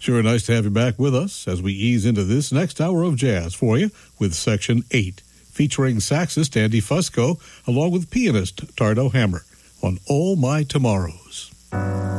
Sure nice to have you back with us as we ease into this next hour of jazz for you with Section 8, featuring saxist Andy Fusco along with pianist Tardo Hammer on All My Tomorrows.